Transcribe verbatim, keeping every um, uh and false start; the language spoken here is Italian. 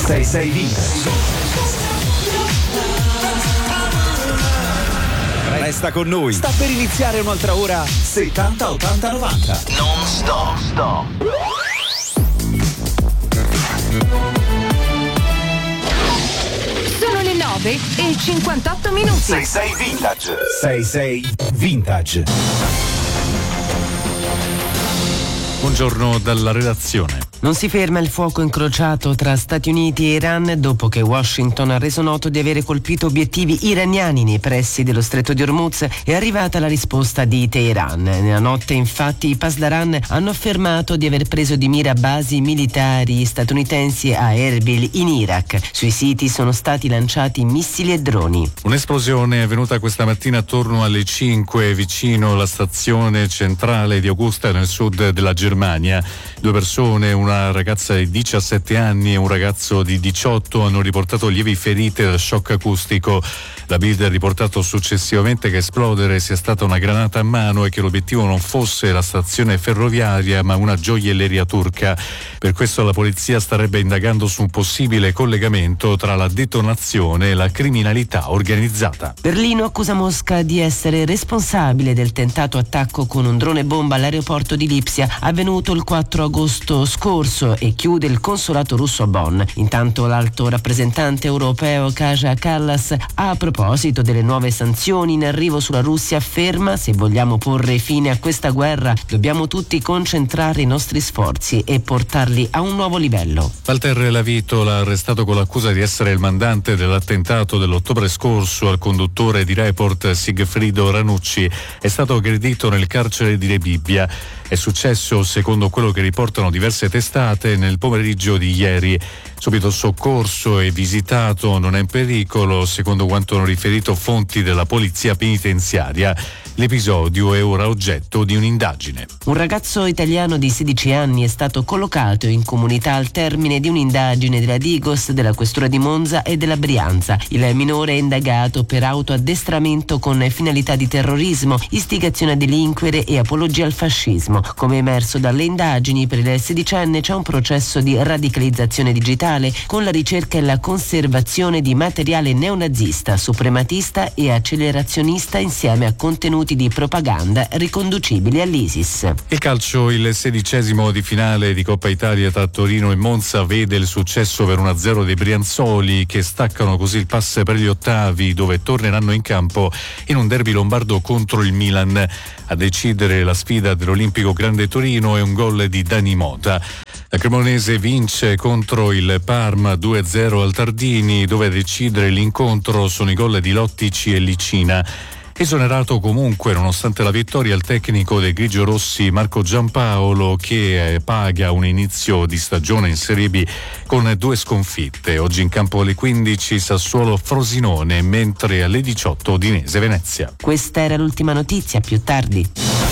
sei sei Vintage. Resta con noi. Sta per iniziare un'altra ora settanta ottanta novanta. Non stop, stop. Sono le nove e cinquantotto minuti. sei sei Vintage. sei sei Vintage. Buongiorno dalla redazione. Non si ferma il fuoco incrociato tra Stati Uniti e Iran dopo che Washington ha reso noto di avere colpito obiettivi iraniani nei pressi dello stretto di Hormuz. È arrivata la risposta di Teheran. Nella notte infatti i Pasdaran hanno affermato di aver preso di mira basi militari statunitensi a Erbil in Iraq. Sui siti sono stati lanciati missili e droni. Un'esplosione è avvenuta questa mattina attorno alle cinque vicino alla stazione centrale di Augusta nel sud della Germania. Due persone, una Una ragazza di diciassette anni e un ragazzo di diciotto hanno riportato lievi ferite da shock acustico. La Bild ha riportato successivamente che esplodere sia stata una granata a mano e che l'obiettivo non fosse la stazione ferroviaria ma una gioielleria turca. Per questo la polizia starebbe indagando su un possibile collegamento tra la detonazione e la criminalità organizzata. Berlino accusa Mosca di essere responsabile del tentato attacco con un drone bomba all'aeroporto di Lipsia avvenuto il quattro agosto scorso e chiude il consolato russo a Bonn. Intanto l'alto rappresentante europeo Kaja Kallas, a proposito delle nuove sanzioni in arrivo sulla Russia, afferma: se vogliamo porre fine a questa guerra dobbiamo tutti concentrare i nostri sforzi e portarli a un nuovo livello. Walter Lavito l'ha arrestato con l'accusa di essere il mandante dell'attentato dell'ottobre scorso al conduttore di Report Sigfrido Ranucci. È stato aggredito nel carcere di Rebibbia. È successo, secondo quello che riportano diverse testate, nel pomeriggio di ieri. Subito soccorso e visitato, non è in pericolo, secondo quanto hanno riferito fonti della polizia penitenziaria. L'episodio è ora oggetto di un'indagine. Un ragazzo italiano di sedici anni è stato collocato in comunità al termine di un'indagine della Digos, della Questura di Monza e della Brianza. Il minore è indagato per autoaddestramento con finalità di terrorismo, istigazione a delinquere e apologia al fascismo. Come emerso dalle indagini, per il sedicenne c'è un processo di radicalizzazione digitale con la ricerca e la conservazione di materiale neonazista, suprematista e accelerazionista insieme a contenuti di propaganda riconducibili all'ISIS. Il calcio, il sedicesimo di finale di Coppa Italia tra Torino e Monza vede il successo per uno a zero dei Brianzoli, che staccano così il pass per gli ottavi, dove torneranno in campo in un derby lombardo contro il Milan. A decidere la sfida dell'Olimpico Grande Torino è un gol di Dani Mota. La Cremonese vince contro il Parma due a zero al Tardini, dove a decidere l'incontro sono i gol di Lottici e Licina. Esonerato comunque, nonostante la vittoria, il tecnico dei grigiorossi Marco Giampaolo, che eh, paga un inizio di stagione in Serie B con due sconfitte. Oggi in campo alle quindici Sassuolo Frosinone, mentre alle diciotto Udinese Venezia. Questa era l'ultima notizia, più tardi.